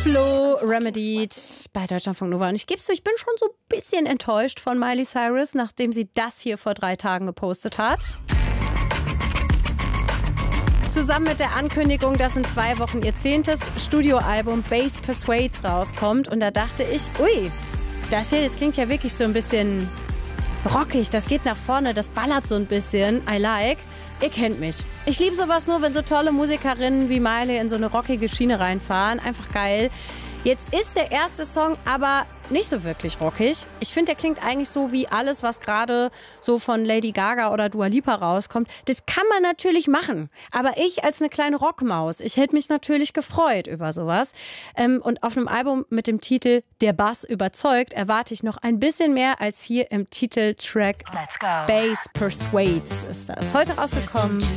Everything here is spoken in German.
Flo Remedied bei Deutschlandfunk Nova. Und ich gebe es zu, ich bin schon so ein bisschen enttäuscht von Miley Cyrus, nachdem sie das hier vor 3 Tagen gepostet hat. Zusammen mit der Ankündigung, dass in 2 Wochen ihr 10. Studioalbum Bass Persuades rauskommt. Und da dachte ich, ui, das hier, das klingt ja wirklich so ein bisschen rockig. Das geht nach vorne, das ballert so ein bisschen. I like. Ihr kennt mich. Ich liebe sowas nur, wenn so tolle Musikerinnen wie Miley in so eine rockige Schiene reinfahren. Einfach geil. Jetzt ist der erste Song aber nicht so wirklich rockig. Ich finde, der klingt eigentlich so wie alles, was gerade so von Lady Gaga oder Dua Lipa rauskommt. Das kann man natürlich machen. Aber ich als eine kleine Rockmaus, ich hätte mich natürlich gefreut über sowas. Und auf einem Album mit dem Titel Der Bass überzeugt erwarte ich noch ein bisschen mehr als hier im Titeltrack Bass Persuades ist das. Heute rausgekommen.